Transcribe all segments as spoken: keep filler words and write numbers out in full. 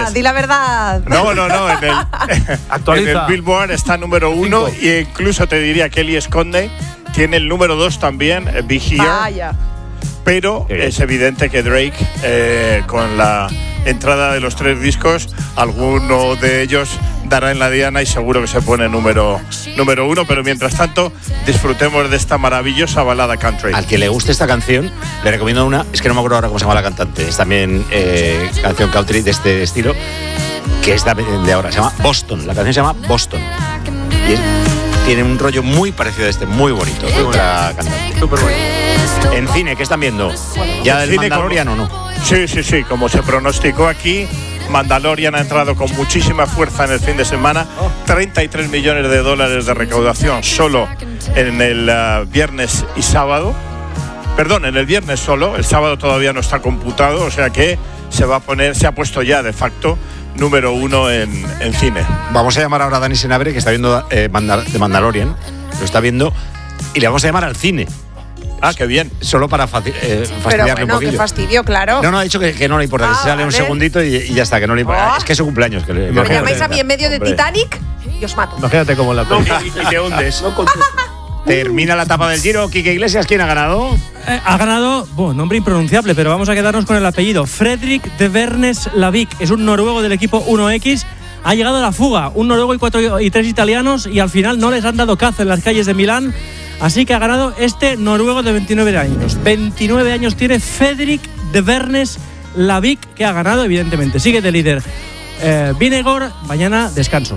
di la verdad. No, no, no. En el, en el Billboard está número uno y incluso te diría que Kelly Esconde tiene el número dos también, Be Here. Vaya. Pero es evidente que Drake, eh, con la entrada de los tres discos, alguno de ellos dará en la diana y seguro que se pone número, número uno. Pero mientras tanto, disfrutemos de esta maravillosa balada country. Al que le guste esta canción, le recomiendo una, es que no me acuerdo ahora cómo se llama la cantante, es también eh, canción country de este estilo, que es de ahora, se llama Boston. La canción se llama Boston. Y es, tiene un rollo muy parecido a este, muy bonito. La cantante. Súper bonito. En cine, ¿qué están viendo? ¿Ya del Mandalorian o no? Sí, sí, sí. Como se pronosticó aquí, Mandalorian ha entrado con muchísima fuerza en el fin de semana. treinta y tres millones de dólares de recaudación solo en el uh, viernes y sábado. Perdón, en el viernes solo. El sábado todavía no está computado, o sea que se va a poner, se ha puesto ya de facto número uno en, en cine. Vamos a llamar ahora a Dani Senabre, que está viendo eh, Mandal- de Mandalorian. Lo está viendo y le vamos a llamar al cine. Ah, qué bien. Solo para faci- eh, fastidiarle Pero bueno, un poquillo. qué fastidio, claro. No, no, ha dicho que, que no le importa, Ah, que se sale un vale. segundito y, y ya está, que no le importa. Oh. Es que es su cumpleaños. Que le, Me que llamáis a mí en medio de Hombre. Titanic y os mato. Imagínate cómo la peli. Y te hundes. Termina la etapa del Giro. Quique Iglesias, ¿quién ha ganado? Eh, ha ganado, bueno, nombre impronunciable, pero vamos a quedarnos con el apellido. Fredrik de Vernes Lavik. Es un noruego del equipo uno equis. Ha llegado a la fuga, un noruego y, cuatro, y tres italianos, y al final no les han dado caza en las calles de Milán. Así que ha ganado este noruego de veintinueve años. veintinueve años tiene Fredrik de Vernes Lavik, que ha ganado, evidentemente. Sigue de líder eh, Vinegor. Mañana descanso.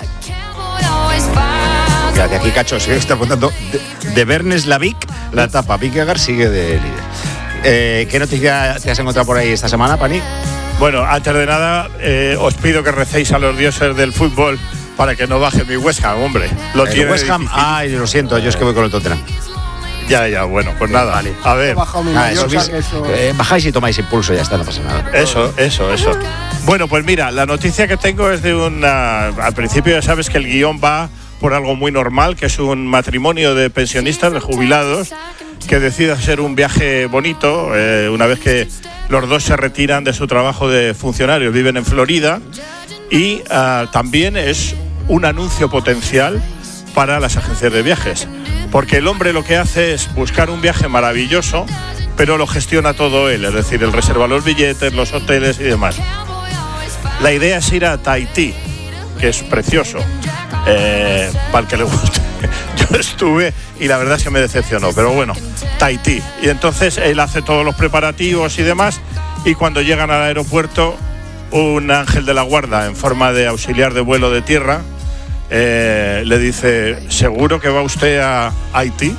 Fíjate, aquí Cacho se está apuntando de, de Vernes Lavik, la etapa. Vingegaard sigue de líder. Eh, ¿Qué noticia te has encontrado por ahí esta semana, Pani? Bueno, antes de nada, eh, os pido que recéis a los dioses del fútbol para que no baje mi West Ham, hombre. Lo El tiene West Ham, difícil. ay, lo siento, yo es que voy con el Tottenham. Ya, ya, bueno, pues nada. Vale. A ver. Ah, subís, eh, bajáis y tomáis impulso, ya está, no pasa nada. Eso, eso, eso. Bueno, pues mira, la noticia que tengo es de una... Al principio ya sabes que el guión va por algo muy normal, que es un matrimonio de pensionistas, de jubilados, que decide hacer un viaje bonito, eh, una vez que los dos se retiran de su trabajo de funcionarios, viven en Florida, y uh, también es un anuncio potencial para las agencias de viajes, porque el hombre lo que hace es buscar un viaje maravilloso, pero lo gestiona todo él, es decir, él reserva los billetes, los hoteles y demás. La idea es ir a Tahití, que es precioso, eh, para el que le guste. Yo estuve y la verdad es que me decepcionó, pero bueno, Tahití. Y entonces él hace todos los preparativos y demás, y cuando llegan al aeropuerto, un ángel de la guarda en forma de auxiliar de vuelo de tierra eh, le dice: ¿seguro que va usted a Haití?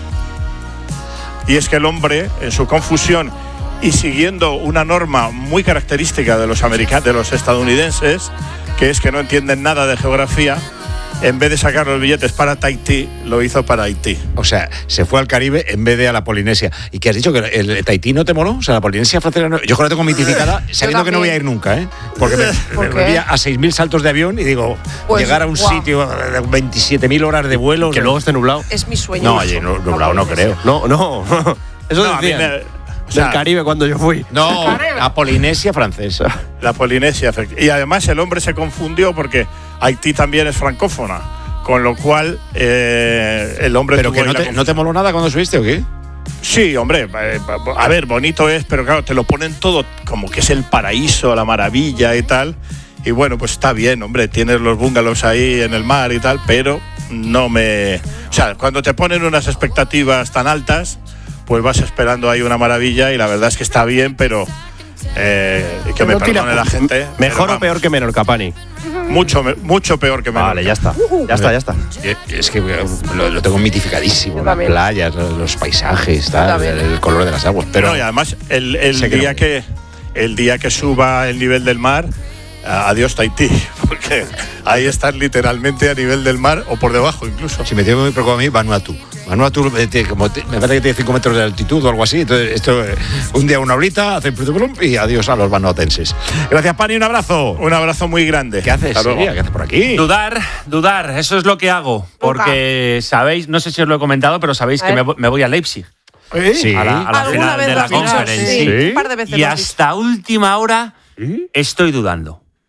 Y es que el hombre, en su confusión y siguiendo una norma muy característica de los americanos, de los estadounidenses, que es que no entienden nada de geografía, en vez de sacar los billetes para Tahití, lo hizo para Haití. O sea, se fue al Caribe en vez de a la Polinesia. ¿Y qué has dicho? ¿Que el Tahití no te moló? O sea, la Polinesia francesa no... Yo creo que la tengo mitificada, sabiendo que no voy a ir nunca, ¿eh? Porque me, ¿Por me qué? voy a seis mil saltos de avión y digo, Pues, llegar a un guau. sitio de veintisiete mil horas de vuelo... Que luego esté nublado. Es mi sueño. No, oye, no, nublado no creo. No, no. Eso No, a mí decían. me- o sea, Del Caribe cuando yo fui. No, la Polinesia francesa. La Polinesia, efectivamente. Y además el hombre se confundió porque Haití también es francófona, con lo cual eh, el hombre... ¿Pero tuvo que ahí no la te, no te moló nada cuando subiste o qué? Sí, hombre, eh, a ver, bonito es, pero claro, te lo ponen todo como que es el paraíso, la maravilla y tal. Y bueno, pues está bien, hombre, tienes los bungalows ahí en el mar y tal, pero no me... O sea, cuando te ponen unas expectativas tan altas, pues vas esperando ahí una maravilla y la verdad es que está bien, pero... Eh, que me No tira perdone la pu- gente. Mejor pero o vamos, peor que Menorca, Pani. Mucho, me- mucho peor que Menorca. Vale, ya está. Ya está, ya está. Es que lo, lo tengo mitificadísimo. Yo Las también. playas, los paisajes, tal, también. el, el color de las aguas. Pero No, y además, el, el Sé que día no. que, el día que suba el nivel del mar, a- adiós Tahití, porque ahí estás literalmente a nivel del mar o por debajo incluso. si me tengo muy preocupado a mí, Vanuatu. Vanuatu eh, tiene como te- me parece que tiene cinco metros de altitud o algo así. Entonces, esto, eh, un día una horita, hace plum y adiós a los vanuatenses. Gracias, Pani, un abrazo. Un abrazo muy grande. ¿Qué haces, Hasta luego. Silvia? ¿Qué haces por aquí? Dudar, dudar, eso es lo que hago. Porque sabéis, no sé si os lo he comentado, pero sabéis A que ver. me, vo- me voy a Leipzig. Sí. A la, a la Alguna final vez de lo la has dicho, conferencia. sí. Sí. Un par de veces Y lo has dicho. hasta última hora estoy dudando.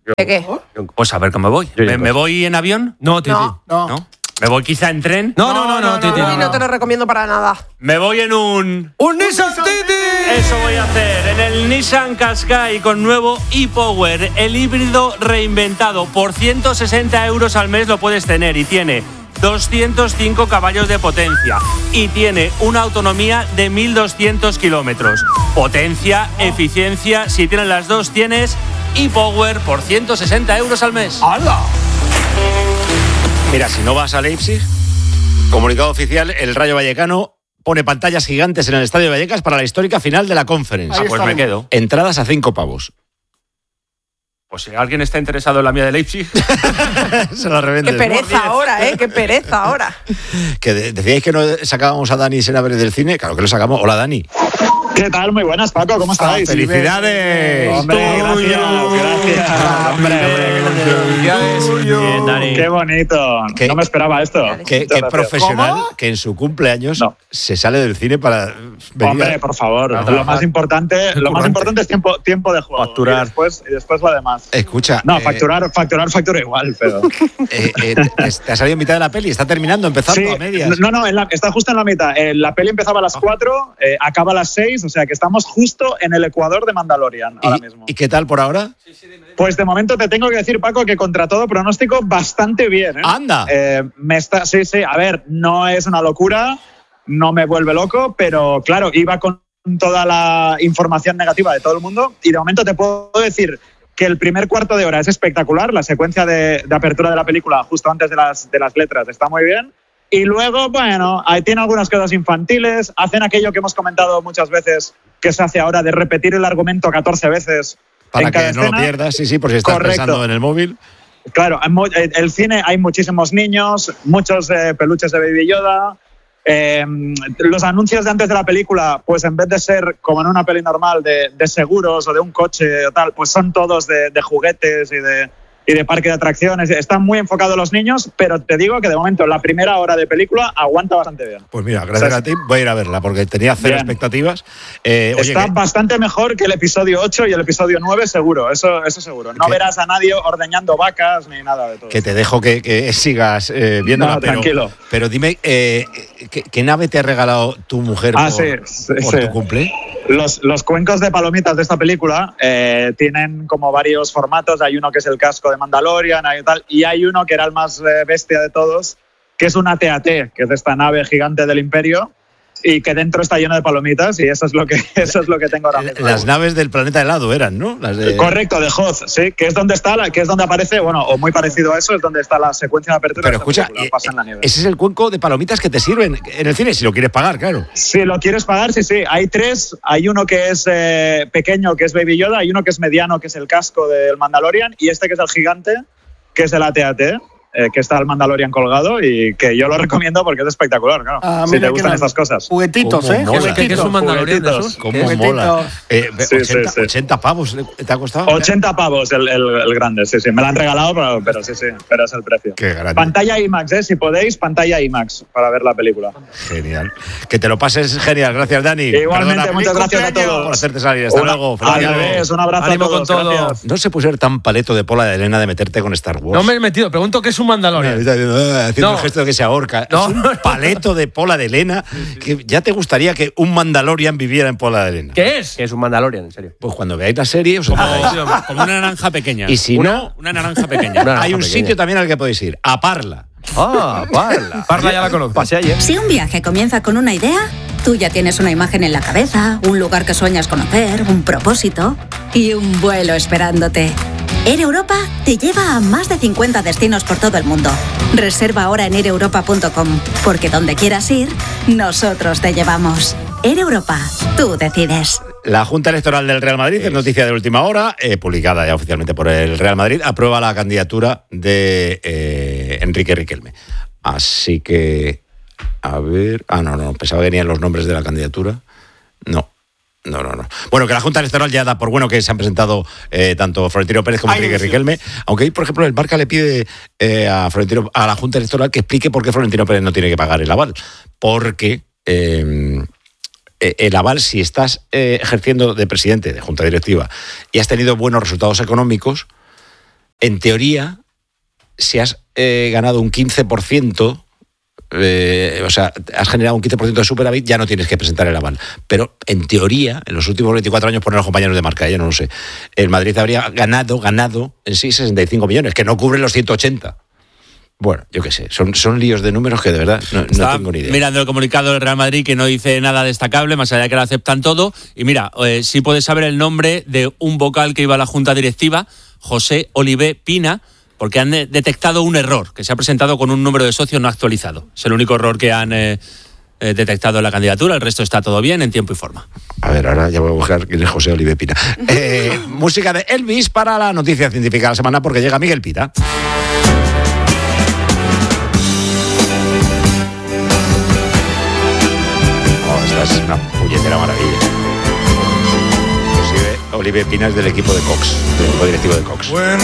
¿De qué? Pues a ver cómo me voy. Yo ¿Me, digo. me voy en avión? No, Titi. No. No, ¿No? ¿Me voy quizá en tren? no, no, no, no, Titi. Uy, no te lo recomiendo para nada. Me voy en un... ¡Un Nissan Titi! Eso voy a hacer, en el Nissan Qashqai con nuevo e-Power, el híbrido reinventado. Por ciento sesenta euros al mes lo puedes tener y tiene doscientos cinco caballos de potencia y tiene una autonomía de mil doscientos kilómetros. Potencia, eficiencia, si tienes las dos tienes e-Power por ciento sesenta euros al mes. ¡Hala! Mira, si no vas a Leipzig, comunicado oficial, el Rayo Vallecano pone pantallas gigantes en el Estadio de Vallecas para la histórica final de la Conference. Ah, pues me quedo. Entradas a cinco pavos. Pues si alguien está interesado en la mía de Leipzig, Se la Qué revendes. pereza ahora, ¿eh? Qué pereza ahora. Que de- decíais que no sacábamos a Dani Senabre del cine. Claro que lo sacamos. Hola, Dani. ¿Qué tal? Muy buenas, Paco, ¿cómo estáis? ¡Felicidades! Hombre, gracias, gracias. Hombre, Bien, Dani. qué bonito. ¿Qué? No me esperaba esto. Qué, Muchas qué gracias. profesional ¿Cómo? que en su cumpleaños No. se sale del cine para venir Hombre, a- por favor. a Lo trabajar. más importante, lo más currante. importante es tiempo, tiempo de juego. Facturar. Y después, y después lo demás. Escucha. No, eh, facturar, facturar, factura igual, pero. eh, eh, te, te ha salido en mitad de la peli. Está terminando, empezando Sí, a medias. no, no, en la- está justo en la mitad. Eh, la peli empezaba a las cuatro, eh, acaba a las seis, o sea que estamos justo en el Ecuador de Mandalorian ahora ¿Y, mismo. ¿Y qué tal por ahora? Pues de momento te tengo que decir, Paco, que contra todo pronóstico bastante bien. ¿eh? ¡Anda! Eh, me está, sí, sí, a ver, no es una locura, no me vuelve loco, pero claro, iba con toda la información negativa de todo el mundo y de momento te puedo decir que el primer cuarto de hora es espectacular, la secuencia de, de apertura de la película justo antes de las, de las letras está muy bien. Y luego, bueno, ahí tiene algunas cosas infantiles, hacen aquello que hemos comentado muchas veces que se hace ahora de repetir el argumento catorce veces Para en cada que no lo escena. pierdas, sí, sí, por si estás Correcto. pensando en el móvil. Claro, en mu- en el cine hay muchísimos niños, muchos eh, peluches de Baby Yoda. Eh, los anuncios de antes de la película, pues en vez de ser como en una peli normal de, de seguros o de un coche o tal, pues son todos de, de juguetes y de, y de parque de atracciones. Están muy enfocados los niños, pero te digo que de momento la primera hora de película aguanta bastante bien. Pues mira, gracias Sí. a ti voy a ir a verla porque tenía cero Bien. expectativas. Eh, oye, Está que- bastante mejor que el episodio ocho y el episodio nueve, seguro, eso, eso seguro. No ¿Qué? verás a nadie ordeñando vacas ni nada de todo. que te dejo que, que sigas eh, viéndola, No, pero, tranquilo. pero dime, eh, ¿qué, qué nave te ha regalado tu mujer Ah, por, sí, sí, por sí. tu cumple? Los, los cuencos de palomitas de esta película eh, tienen como varios formatos. Hay uno que es el casco de Mandalorian hay tal, y hay uno que era el más eh, bestia de todos, que es una T A T, que es de esta nave gigante del Imperio, y que dentro está lleno de palomitas, y eso es lo que, eso es lo que tengo ahora mismo. Las naves del planeta helado eran, ¿no? Las de... Correcto, de Hoth, sí, que es donde está, la, que es donde aparece, bueno, o muy parecido a eso, es donde está la secuencia de apertura. Pero de esta escucha, película, eh, pasa en la nieve. ese es el cuenco de palomitas que te sirven en el cine, si lo quieres pagar, claro. Si lo quieres pagar, sí, sí. Hay tres. Hay uno que es eh, pequeño, que es Baby Yoda. Hay uno que es mediano, que es el casco del Mandalorian. Y este que es el gigante, que es el A T A T, eh, que está el Mandalorian colgado y que yo lo recomiendo porque es espectacular, claro. Ah, si mira te que gustan la- estas cosas. Juguetitos, ¿Cómo ¿eh? mola? ¿Qué, qué es un Mandalorian de Juguetitos. esos? ¿Cómo ¿Qué? mola? Eh, Sí, ochenta, sí, sí. ochenta pavos te ha costado. ochenta pavos el, el- el grande, sí, sí. Me lo han regalado, pero, pero sí, sí. Pero es el precio. Qué grande. Pantalla IMAX, ¿eh? Si podéis, pantalla IMAX para ver la película. Genial. Que te lo pases genial. Gracias, Dani. Igualmente, Perdona, muchas feliz gracias a cumpleaños todos. por hacerte salir. Hasta Una- luego. Feliz al año. revés, un abrazo Ánimo a todos. con todo. Gracias. No se puede ser tan paleto de Pola de Elena de meterte con Star Wars. No me he metido, pregunto qué es un Mandalorian. Está haciendo, ah, haciendo No. el gesto de que se ahorca. No, es un no, no. paleto de Pola de Elena. Que ya te gustaría que un Mandalorian viviera en Pola de Elena. ¿Qué es? Que es un Mandalorian, en serio. Pues cuando veáis la serie os como, enteráis. como una naranja pequeña. Y si no, Una naranja pequeña. Una- hay un pequeña. sitio también al que podéis ir. A Parla. Ah, Parla. Parla ya la conozco. Pasé ayer. Si un viaje comienza con una idea, tú ya tienes una imagen en la cabeza, un lugar que sueñas conocer, un propósito y un vuelo esperándote. Air Europa te lleva a más de cincuenta destinos por todo el mundo. Reserva ahora en air europa punto com, porque donde quieras ir, nosotros te llevamos. Air Europa, tú decides. La Junta Electoral del Real Madrid, es noticia de última hora, eh, publicada ya oficialmente por el Real Madrid, aprueba la candidatura de eh, Enrique Riquelme. Así que, a ver... Ah, no, no, pensaba que venían los nombres de la candidatura. No. No, no, no. Bueno, que la Junta Electoral ya da por bueno que se han presentado eh, tanto Florentino Pérez como Ay, Enrique sí. Riquelme. Aunque ahí, por ejemplo, el Marca le pide eh, a Florentino, a la Junta Electoral que explique por qué Florentino Pérez no tiene que pagar el aval. Porque eh, el aval, si estás eh, ejerciendo de presidente de Junta Directiva y has tenido buenos resultados económicos, en teoría, si has eh, ganado un quince por ciento, eh, o sea, has generado un quince por ciento de superávit, ya no tienes que presentar el aval. Pero en teoría, en los últimos veinticuatro años, poner los compañeros de marca, yo no lo sé, el Madrid habría ganado, ganado en sí sesenta y cinco millones, que no cubren los ciento ochenta. Bueno, yo qué sé, son, son líos de números que de verdad no, no tengo ni idea. Mirando el comunicado del Real Madrid, que no dice nada destacable, más allá de que lo aceptan todo. Y mira, eh, sí puedes saber el nombre de un vocal que iba a la junta directiva, José Olivé Pina, porque han de- detectado un error, que se ha presentado con un número de socios no actualizado. Es el único error que han eh, eh, detectado en la candidatura, el resto está todo bien, en tiempo y forma. A ver, ahora ya voy a buscar quién es José Olivé Pina. Eh, música de Elvis para la noticia científica de la semana, porque llega Miguel Pita. Es una puñetera maravilla. Inclusive Olivé Pina es del equipo de Cox, del equipo directivo de Cox. When